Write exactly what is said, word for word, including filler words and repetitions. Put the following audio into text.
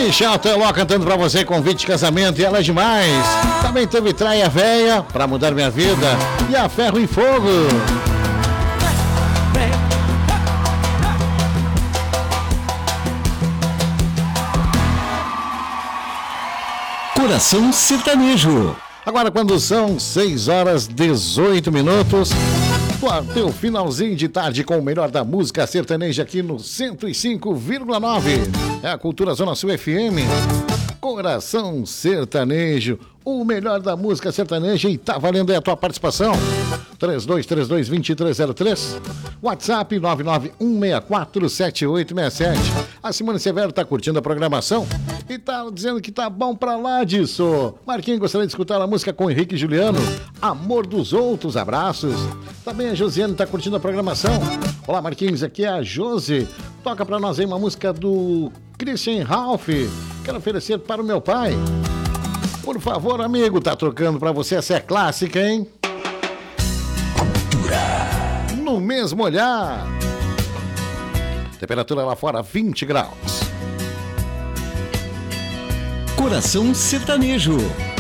Michel Teló cantando pra você convite de casamento e ela é demais. Também teve Traia Véia, Pra Mudar Minha Vida e A Ferro e Fogo. Coração Sertanejo. Agora, quando são seis horas e dezoito minutos, teu finalzinho de tarde com o melhor da música sertaneja aqui no cento e cinco vírgula nove. É a Cultura Zona Sul F M. Coração Sertanejo, o melhor da música sertaneja, e tá valendo aí a tua participação. três dois três dois, dois três zero três, WhatsApp nove nove um seis quatro sete oito seis sete. A Simone Severo tá curtindo a programação e tá dizendo que tá bom pra lá disso. Marquinhos gostaria de escutar a música com Henrique e Juliano, Amor dos Outros, abraços. Também a Josiane tá curtindo a programação. Olá, Marquinhos, aqui é a Josi. Toca pra nós aí uma música do Christian Ralph. Quero oferecer para o meu pai. Por favor, amigo, tá trocando pra você. Essa é clássica, hein? Cultura. No mesmo olhar. Temperatura lá fora, vinte graus. Coração Sertanejo.